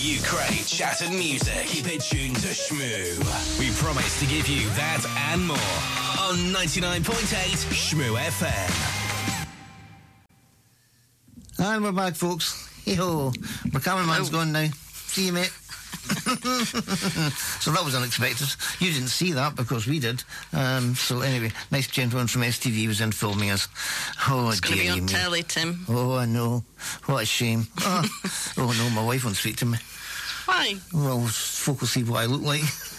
you crave chattered music, keep it tuned to Shmoo. We promise to give you that and more on 99.8 Shmoo FM. And we're back, folks. Hey-ho. My cameraman's gone now. See you, mate. So that was unexpected. You didn't see that because we did. So anyway, nice gentleman from STV was in filming us. Oh, it's going to be on telly, Tim. Oh, I know. What a shame. Oh no, my wife won't speak to me. Why? Well, folk will see what I look like.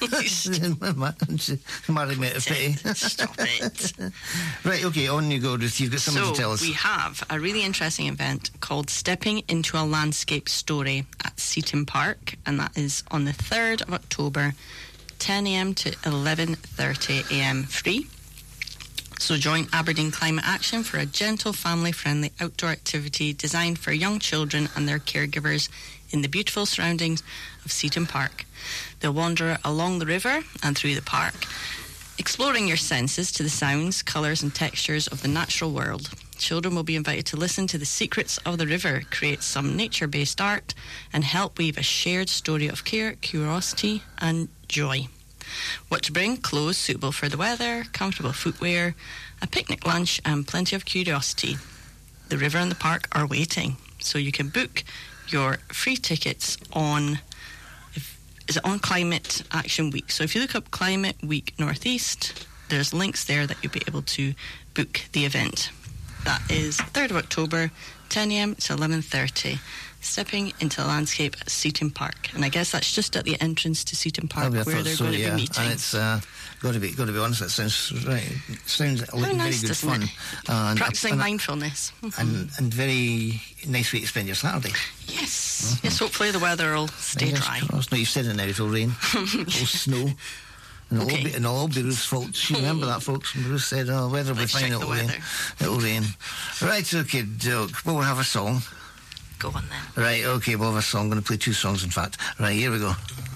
Married me at a pity. Stop it. Right, okay, on you go, Ruth. You've got something to tell us. So we have a really interesting event called Stepping into a Landscape Story at Seaton Park, and that is on the 3rd of October, 10 a.m. to 11:30 a.m. free. So join Aberdeen Climate Action for a gentle, family-friendly outdoor activity designed for young children and their caregivers in the beautiful surroundings of Seaton Park. They'll wander along the river and through the park, exploring your senses to the sounds, colours and textures of the natural world. Children will be invited to listen to the secrets of the river, create some nature-based art, and help weave a shared story of care, curiosity and joy. What to bring? Clothes suitable for the weather, comfortable footwear, a picnic lunch and plenty of curiosity. The river and the park are waiting, so you can book your free tickets on Climate Action Week. So if you look up Climate Week Northeast, there's links there that you'll be able to book the event. That is 3rd of October, 10 a.m. to 11:30. Stepping into the landscape at Seaton Park, and I guess that's just at the entrance to Seaton Park where they're going to be meeting. And it's got to be honest. That sounds right. It sounds like nice, very good fun. And practicing mindfulness, and very nice way to spend your Saturday. Yes, yes. Hopefully the weather will stay dry. No, you've said it now. It'll rain. It'll snow. And it'll all be Ruth's fault. You remember that, folks? Ruth said, "Oh, weather will be fine. It'll rain. It'll rain." Right, okay, Doug. Well, we'll have a song. Go on then. Right, okay, we'll have a song. I'm going to play two songs, in fact. Right, here we go.